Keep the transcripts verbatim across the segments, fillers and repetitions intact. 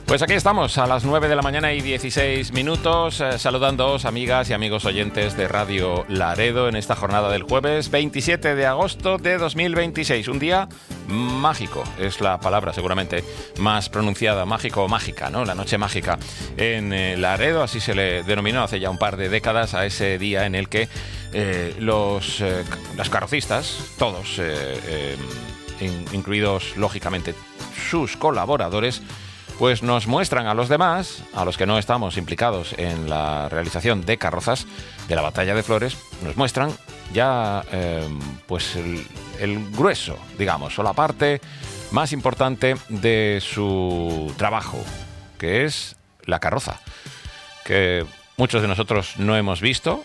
Pues aquí estamos a las nueve de la mañana y dieciséis minutos, eh, saludándoos amigas y amigos oyentes de Radio Laredo en esta jornada del jueves veintisiete de agosto de dos mil veintiséis. Un día mágico, es la palabra seguramente más pronunciada, mágico o mágica, ¿no? La noche mágica en eh, Laredo, así se le denominó hace ya un par de décadas a ese día en el que eh, los, eh, los carrocistas, todos, eh, eh, in, incluidos lógicamente sus colaboradores, pues nos muestran a los demás, a los que no estamos implicados en la realización de carrozas de la Batalla de Flores, nos muestran ya eh, pues el, el grueso, digamos, o la parte más importante de su trabajo, que es la carroza, que muchos de nosotros no hemos visto.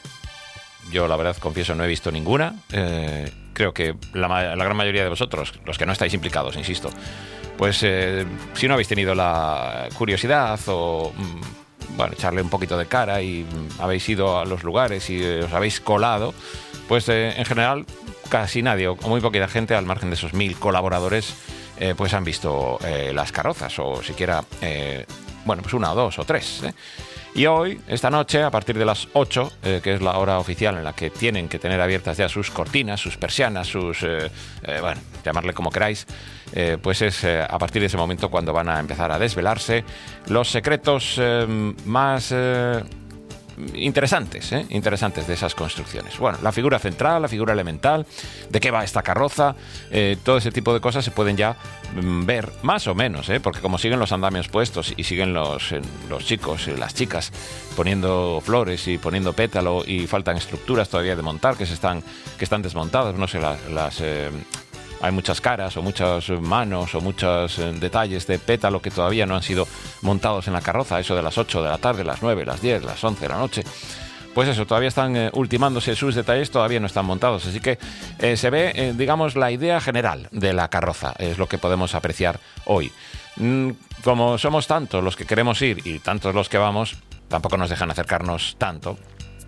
Yo, la verdad, confieso, no he visto ninguna. Eh, creo que la, la gran mayoría de vosotros, los que no estáis implicados, insisto, pues eh, si no habéis tenido la curiosidad o, bueno, echarle un poquito de cara y habéis ido a los lugares y os habéis colado, pues eh, en general casi nadie o muy poquita gente, al margen de esos mil colaboradores, eh, pues han visto eh, las carrozas o siquiera, eh, bueno, pues una o dos o tres, ¿eh? Y hoy, esta noche, a partir de las ocho, eh, que es la hora oficial en la que tienen que tener abiertas ya sus cortinas, sus persianas, sus... Eh, eh, bueno, llamarle como queráis, eh, pues es eh, a partir de ese momento cuando van a empezar a desvelarse los secretos eh, más... Eh, interesantes, ¿eh? interesantes de esas construcciones. Bueno, la figura central, la figura elemental, de qué va esta carroza, eh, todo ese tipo de cosas se pueden ya mm, ver, más o menos, ¿eh? porque como siguen los andamios puestos y siguen los, eh, los chicos y las chicas poniendo flores y poniendo pétalo y faltan estructuras todavía de montar que se están, que están desmontadas, no sé, las... las eh, hay muchas caras o muchas manos o muchos eh, detalles de pétalo que todavía no han sido montados en la carroza, eso de las ocho de la tarde, las nueve, las diez, las once de la noche. Pues eso, todavía están eh, ultimándose sus detalles, todavía no están montados. Así que eh, se ve, eh, digamos, la idea general de la carroza, es lo que podemos apreciar hoy. Mm, como somos tantos los que queremos ir y tantos los que vamos, tampoco nos dejan acercarnos tanto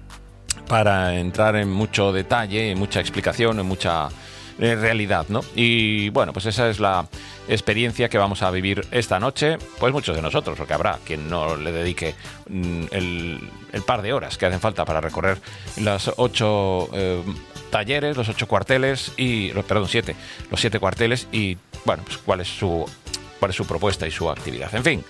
para entrar en mucho detalle, en mucha explicación, en mucha... realidad, ¿no? Y bueno, pues esa es la experiencia que vamos a vivir esta noche, pues muchos de nosotros, porque habrá quien no le dedique mm, el, el par de horas que hacen falta para recorrer las ocho eh, talleres, los ocho cuarteles y, perdón, siete, los siete cuarteles y, bueno, pues cuál es su, cuál es su propuesta y su actividad. En fin,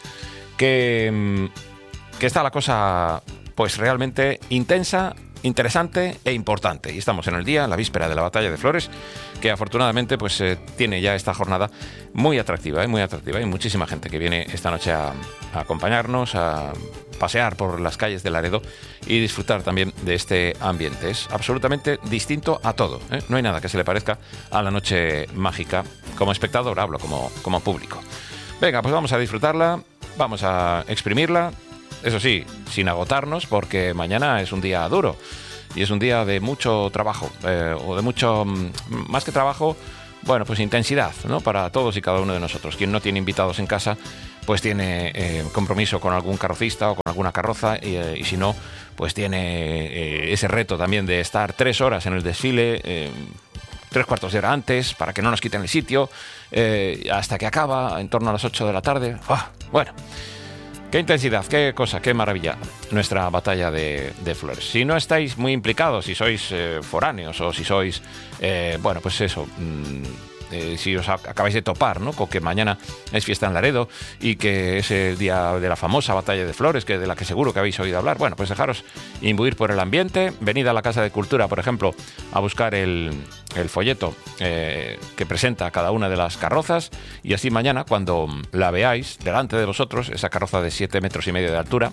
que, que está la cosa pues realmente intensa, interesante e importante. Y estamos en el día, la víspera de la Batalla de Flores, que afortunadamente pues eh, tiene ya esta jornada muy atractiva, ¿eh? muy atractiva. Hay muchísima gente que viene esta noche a, a acompañarnos, a pasear por las calles de Laredo y disfrutar también de este ambiente. Es absolutamente distinto a todo, ¿eh? No hay nada que se le parezca a la noche mágica. Como espectador hablo, como, como público. Venga, pues vamos a disfrutarla, vamos a exprimirla. Eso sí, sin agotarnos, porque mañana es un día duro y es un día de mucho trabajo, eh, o de mucho, más que trabajo, bueno, pues intensidad, ¿no? Para todos y cada uno de nosotros. Quien no tiene invitados en casa, pues tiene eh, compromiso con algún carrocista o con alguna carroza y, eh, y si no, pues tiene eh, ese reto también de estar tres horas en el desfile, eh, tres cuartos de hora antes, para que no nos quiten el sitio, eh, hasta que acaba en torno a las ocho de la tarde. ¡Ah! Bueno... Qué intensidad, qué cosa, qué maravilla nuestra Batalla de, de Flores. Si no estáis muy implicados, si sois eh, foráneos o si sois, eh, bueno, pues eso, mmm, eh, si os acabáis de topar, ¿no? Con que mañana es fiesta en Laredo y que es el día de la famosa Batalla de Flores, que de la que seguro que habéis oído hablar, bueno, pues dejaros imbuir por el ambiente, venid a la Casa de Cultura, por ejemplo, a buscar el, el folleto eh, que presenta cada una de las carrozas y así mañana, cuando la veáis delante de vosotros, esa carroza de siete metros y medio de altura,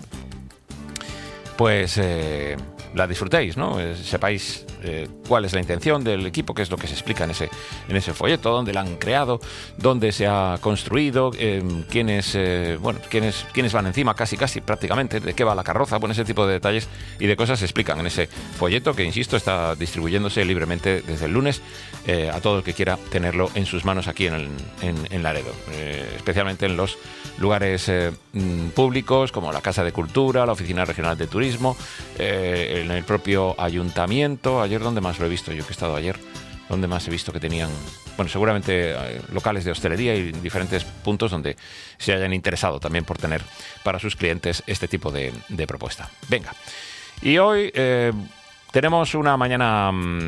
pues eh, la disfrutéis, ¿no? Eh, sepáis eh, cuál es la intención del equipo, qué es lo que se explica en ese, en ese folleto, dónde la han creado, dónde se ha construido, eh, quiénes, eh, bueno, quiénes, quiénes van encima, casi, casi, prácticamente, de qué va la carroza. Bueno, ese tipo de detalles y de cosas se explican en ese folleto que, insisto, está distribuyéndose libremente desde el lunes eh, a todo el que quiera tenerlo en sus manos aquí en, el, en, en Laredo, eh, especialmente en los lugares eh, públicos como la Casa de Cultura, la Oficina Regional de Turismo, eh, en el propio ayuntamiento. Ayer, ¿dónde más lo he visto yo que he estado ayer? donde más he visto que tenían, bueno, seguramente eh, locales de hostelería y diferentes puntos donde se hayan interesado también por tener para sus clientes este tipo de, de propuesta. Venga, y hoy eh, tenemos una mañana mm,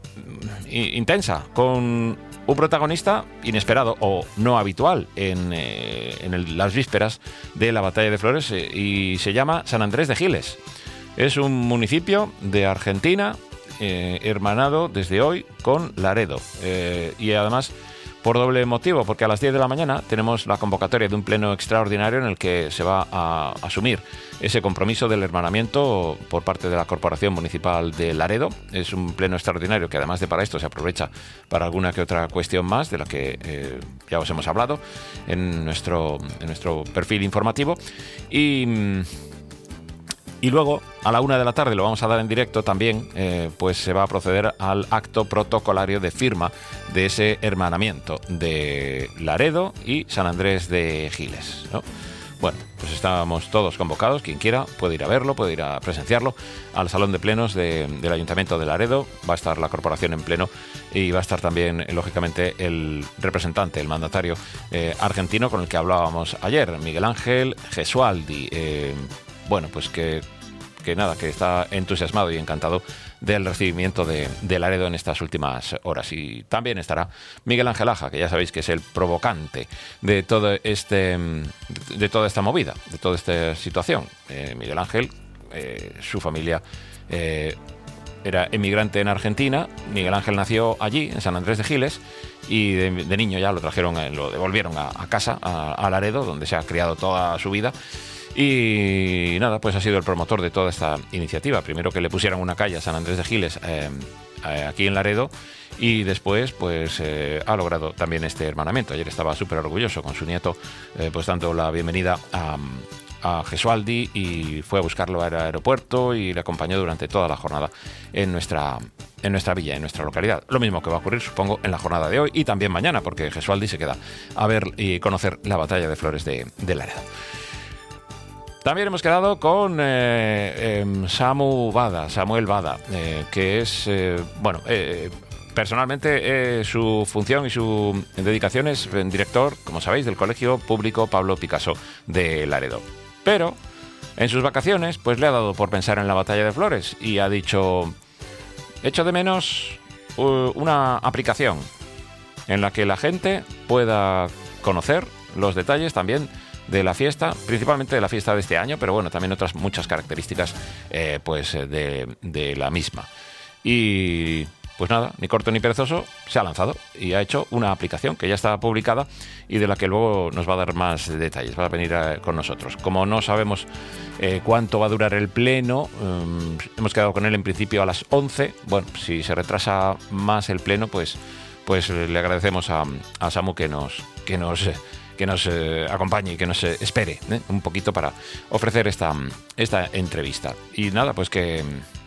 intensa con un protagonista inesperado o no habitual en, eh, en el, las vísperas de la Batalla de Flores eh, y se llama San Andrés de Giles. Es un municipio de Argentina eh, hermanado desde hoy con Laredo eh, y además por doble motivo, porque a las diez de la mañana tenemos la convocatoria de un pleno extraordinario en el que se va a asumir ese compromiso del hermanamiento por parte de la Corporación Municipal de Laredo. Es un pleno extraordinario que además de para esto se aprovecha para alguna que otra cuestión más de la que eh, ya os hemos hablado en nuestro, en nuestro perfil informativo. Y... Y luego, a la una de la tarde, lo vamos a dar en directo también, eh, pues se va a proceder al acto protocolario de firma de ese hermanamiento de Laredo y San Andrés de Giles, ¿no? Bueno, pues estamos todos convocados, quien quiera puede ir a verlo, puede ir a presenciarlo al Salón de Plenos de, del Ayuntamiento de Laredo. Va a estar la corporación en pleno y va a estar también, lógicamente, el representante, el mandatario eh, argentino con el que hablábamos ayer, Miguel Ángel Gesualdi. Eh, Bueno, pues que, que nada, que está entusiasmado y encantado del recibimiento de, de Laredo en estas últimas horas. Y también estará Miguel Ángel Aja, que ya sabéis que es el provocante de todo este, de toda esta movida, de toda esta situación. Eh, Miguel Ángel, eh, su familia eh, era emigrante en Argentina. Miguel Ángel nació allí, en San Andrés de Giles, y de, de niño ya lo trajeron, lo devolvieron a, a casa, a, a Laredo, donde se ha criado toda su vida. Y nada, pues ha sido el promotor de toda esta iniciativa. Primero que le pusieran una calle a San Andrés de Giles eh, eh, aquí en Laredo, y después pues eh, ha logrado también este hermanamiento. Ayer estaba súper orgulloso con su nieto, eh, pues dando la bienvenida a, a Gesualdi, y fue a buscarlo al aeropuerto y le acompañó durante toda la jornada en nuestra, en nuestra villa, en nuestra localidad. Lo mismo que va a ocurrir, supongo, en la jornada de hoy y también mañana, porque Gesualdi se queda a ver y conocer la Batalla de Flores de, de Laredo. También hemos quedado con eh, eh, Samu Bada, Samuel Bada, eh, que es, eh, bueno, eh, personalmente eh, su función y su dedicación es director, como sabéis, del Colegio Público Pablo Picasso de Laredo. Pero en sus vacaciones, pues le ha dado por pensar en la Batalla de Flores y ha dicho, echo de menos uh, una aplicación en la que la gente pueda conocer los detalles también de la fiesta, principalmente de la fiesta de este año, pero bueno, también otras muchas características eh, pues de, de la misma. Y pues nada, ni corto ni perezoso, se ha lanzado y ha hecho una aplicación que ya está publicada y de la que luego nos va a dar más detalles, va a venir a, con nosotros. Como no sabemos eh, cuánto va a durar el pleno, um, hemos quedado con él en principio a las once. Bueno, si se retrasa más el pleno, pues, pues le agradecemos a, a Samu que nos... Que nos que nos eh, acompañe y que nos eh, espere ¿eh? un poquito para ofrecer esta, esta entrevista. Y nada, pues que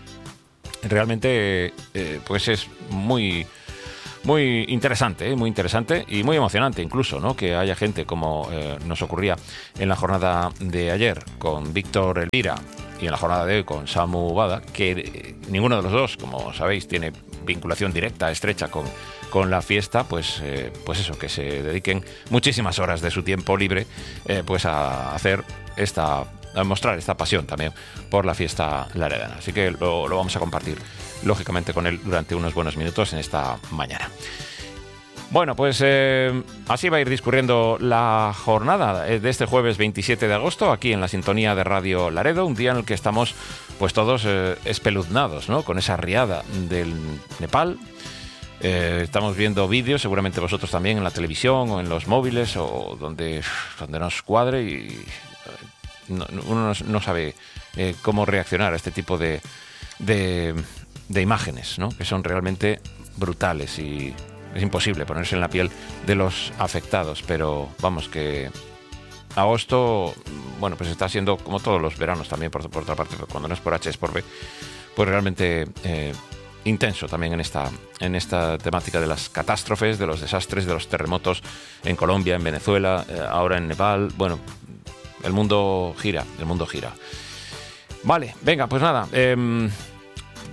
realmente eh, pues es muy muy interesante, ¿eh? muy interesante y muy emocionante incluso, ¿no? Que haya gente como eh, nos ocurría en la jornada de ayer con Víctor Elvira y en la jornada de hoy con Samu Bada, que eh, ninguno de los dos, como sabéis, tiene vinculación directa, estrecha con, con la fiesta, pues, eh, pues eso, que se dediquen muchísimas horas de su tiempo libre eh, pues a hacer esta, a mostrar esta pasión también por la fiesta laredana. Así que lo, lo vamos a compartir, lógicamente, con él durante unos buenos minutos en esta mañana. Bueno, pues eh, así va a ir discurriendo la jornada de este jueves veintisiete de agosto aquí en la sintonía de Radio Laredo, un día en el que estamos pues todos eh, espeluznados, ¿no? Con esa riada del Nepal. Eh, estamos viendo vídeos, seguramente vosotros también, en la televisión o en los móviles o donde, donde nos cuadre, y no, uno no, no sabe eh, cómo reaccionar a este tipo de, de, de imágenes, ¿no? Que son realmente brutales y es imposible ponerse en la piel de los afectados, pero vamos, que agosto, bueno, pues está siendo como todos los veranos también, por, por otra parte, cuando no es por H es por B, pues realmente eh, intenso también en esta, en esta temática de las catástrofes, de los desastres, de los terremotos en Colombia, en Venezuela, eh, ahora en Nepal. Bueno, el mundo gira, el mundo gira. Vale, venga, pues nada, eh,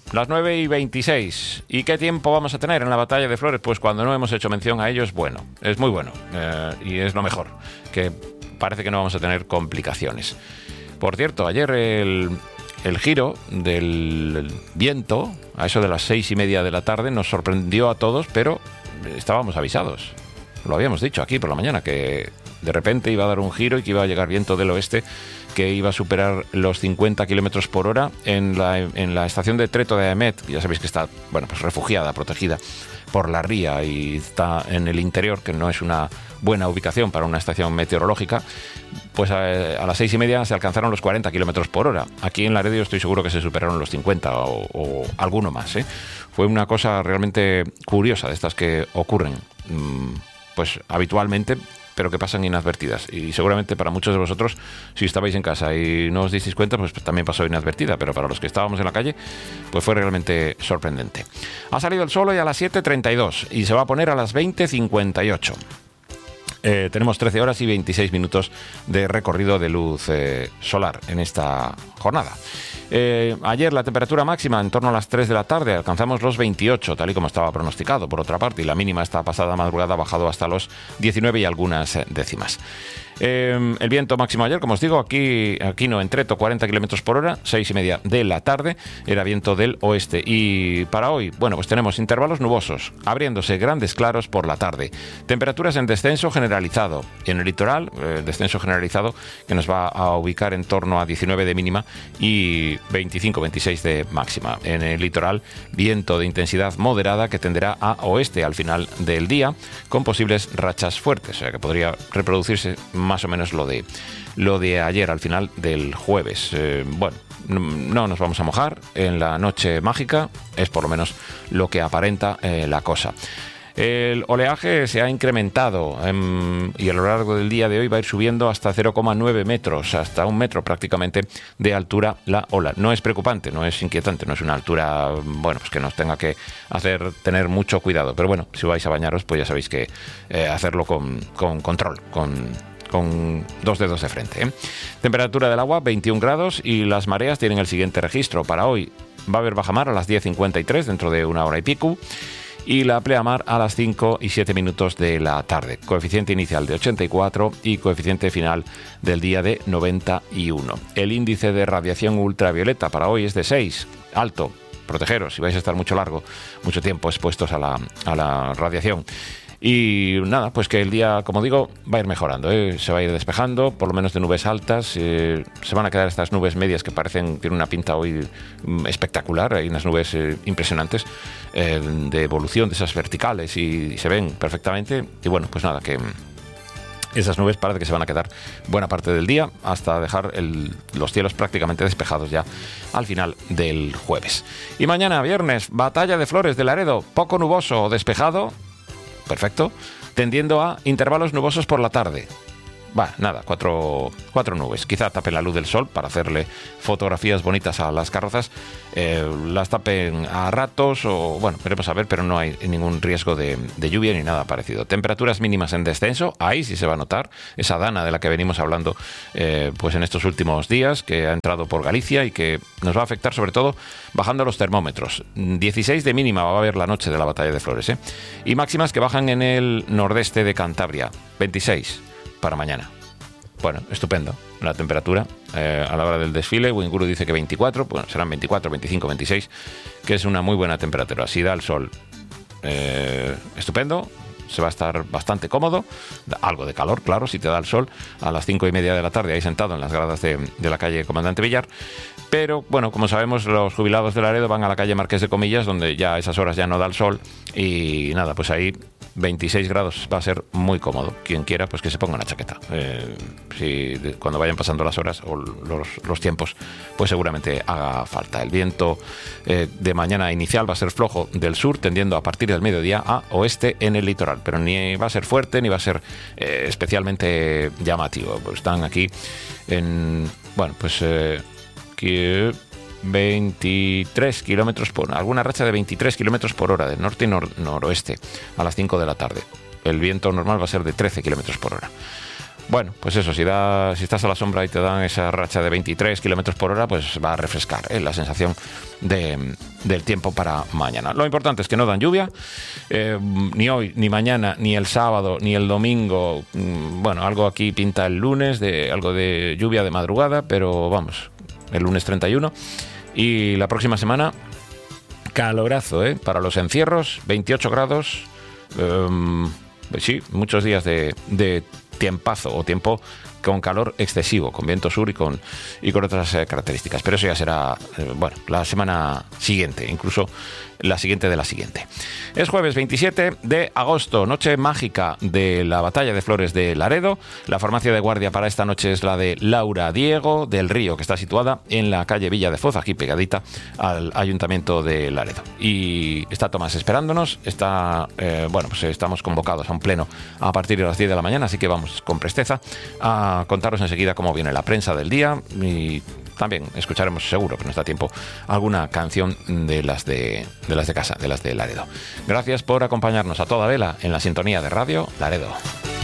Las nueve y veintiséis. ¿Y qué tiempo vamos a tener en la Batalla de Flores? Pues cuando no hemos hecho mención a ellos, bueno, es muy bueno eh, y es lo mejor, que parece que no vamos a tener complicaciones. Por cierto, ayer el, el giro del viento, a eso de las seis y media de la tarde, nos sorprendió a todos, pero estábamos avisados. Lo habíamos dicho aquí por la mañana, que de repente iba a dar un giro y que iba a llegar viento del oeste, que iba a superar los cincuenta kilómetros por hora en la, en la estación de Treto de Aemet. Ya sabéis que está, bueno, pues refugiada, protegida por la ría y está en el interior, que no es una buena ubicación para una estación meteorológica. Pues a, a las seis y media se alcanzaron los cuarenta kilómetros por hora. Aquí en Laredo estoy seguro que se superaron los cincuenta o, o alguno más, ¿eh? Fue una cosa realmente curiosa de estas que ocurren pues habitualmente, pero que pasan inadvertidas. Y seguramente para muchos de vosotros, si estabais en casa y no os disteis cuenta, pues también pasó inadvertida, pero para los que estábamos en la calle, pues fue realmente sorprendente. Ha salido el sol hoy a las siete treinta y dos y se va a poner a las veinte cincuenta y ocho. Eh, tenemos trece horas y veintiséis minutos de recorrido de luz eh, solar en esta jornada. Eh, ayer la temperatura máxima en torno a las tres de la tarde alcanzamos los veintiocho, tal y como estaba pronosticado, por otra parte, y la mínima esta pasada madrugada ha bajado hasta los diecinueve y algunas décimas. Eh, el viento máximo ayer, como os digo, aquí, aquí no en Treto, cuarenta kilómetros por hora, seis y media de la tarde, era viento del oeste. Y para hoy, bueno, pues tenemos intervalos nubosos, abriéndose grandes claros por la tarde. Temperaturas en descenso generalizado. En el litoral, eh, descenso generalizado que nos va a ubicar en torno a diecinueve de mínima y veinticinco veintiséis de máxima. En el litoral, viento de intensidad moderada que tenderá a oeste al final del día, con posibles rachas fuertes, o sea que podría reproducirse más o menos lo de lo de ayer al final del jueves. Eh, bueno, no nos vamos a mojar en la noche mágica, es por lo menos lo que aparenta eh, la cosa. El oleaje se ha incrementado eh, y a lo largo del día de hoy va a ir subiendo hasta cero coma nueve metros, hasta un metro prácticamente de altura la ola. No es preocupante, no es inquietante, no es una altura, bueno, pues que nos tenga que hacer tener mucho cuidado. Pero bueno, si vais a bañaros, pues ya sabéis que eh, hacerlo con, con control, con... con dos dedos de frente, ¿eh? Temperatura del agua veintiún grados y las mareas tienen el siguiente registro. Para hoy va a haber bajamar a las diez cincuenta y tres, dentro de una hora y pico, y la pleamar a las cinco y siete minutos de la tarde. Coeficiente inicial de ochenta y cuatro y coeficiente final del día de noventa y uno. El índice de radiación ultravioleta para hoy es de seis, alto. Protegeros si vais a estar mucho largo, mucho tiempo expuestos a la, a la radiación. Y nada, pues que el día, como digo, va a ir mejorando, ¿eh? Se va a ir despejando, por lo menos de nubes altas. Eh, se van a quedar estas nubes medias que parecen, tienen una pinta hoy espectacular. Hay unas nubes eh, impresionantes eh, de evolución de esas verticales y, y se ven perfectamente. Y bueno, pues nada, que esas nubes parece que se van a quedar buena parte del día hasta dejar el, los cielos prácticamente despejados ya al final del jueves. Y mañana, viernes, Batalla de Flores de Laredo, poco nuboso o despejado. Perfecto, tendiendo a intervalos nubosos por la tarde. Va, nada, cuatro, cuatro nubes. Quizá tapen la luz del sol para hacerle fotografías bonitas a las carrozas. Eh, las tapen a ratos o, bueno, veremos a ver, pero no hay ningún riesgo de, de lluvia ni nada parecido. Temperaturas mínimas en descenso, ahí sí se va a notar esa dana de la que venimos hablando eh, pues en estos últimos días, que ha entrado por Galicia y que nos va a afectar sobre todo bajando los termómetros. dieciséis de mínima va a haber la noche de la Batalla de Flores, ¿eh? Y máximas que bajan en el nordeste de Cantabria, veintiséis para mañana. Bueno, estupendo la temperatura eh, a la hora del desfile. Winguru dice que veinticuatro, bueno, serán veinticuatro, veinticinco, veintiséis, que es una muy buena temperatura. Si da el sol, eh, estupendo, se va a estar bastante cómodo, algo de calor, claro, si te da el sol a las cinco y media de la tarde ahí sentado en las gradas de, de la calle Comandante Villar. Pero bueno, como sabemos, los jubilados de Laredo van a la calle Marqués de Comillas, donde ya a esas horas ya no da el sol, y nada, pues ahí veintiséis grados va a ser muy cómodo. Quien quiera, pues que se ponga una chaqueta. Eh, si cuando vayan pasando las horas o los, los tiempos, pues seguramente haga falta. El viento eh, de mañana inicial va a ser flojo del sur, tendiendo a partir del mediodía a oeste en el litoral, pero ni va a ser fuerte ni va a ser eh, especialmente llamativo. Pues están aquí en, bueno, pues eh, que veintitrés kilómetros por hora, alguna racha de veintitrés kilómetros por hora del norte y nor- noroeste a las cinco de la tarde. El viento normal va a ser de trece kilómetros por hora. Bueno, pues eso, si, da, si estás a la sombra y te dan esa racha de veintitrés kilómetros por hora, pues va a refrescar, ¿eh? La sensación de, del tiempo para mañana. Lo importante es que no dan lluvia, eh, ni hoy, ni mañana, ni el sábado, ni el domingo. Bueno, algo aquí pinta el lunes, de algo de lluvia de madrugada, pero vamos, el lunes treinta y uno. Y la próxima semana, calorazo, ¿eh? Para los encierros, veintiocho grados. Eh, sí, muchos días de, de tiempazo o tiempo con calor excesivo, con viento sur y con, y con otras eh, características. Pero eso ya será, eh, bueno, la semana siguiente, incluso la siguiente de la siguiente. Es jueves veintisiete de agosto, noche mágica de la Batalla de Flores de Laredo. La farmacia de guardia para esta noche es la de Laura Diego del Río, que está situada en la calle Villa de Foz, aquí pegadita al Ayuntamiento de Laredo. Y está Tomás esperándonos, está, eh, bueno, pues estamos convocados a un pleno a partir de las diez de la mañana, así que vamos con presteza a contaros enseguida cómo viene la prensa del día y también escucharemos, seguro que nos da tiempo, alguna canción de las de, de las de casa, de las de Laredo. Gracias por acompañarnos a toda vela en la sintonía de Radio Laredo.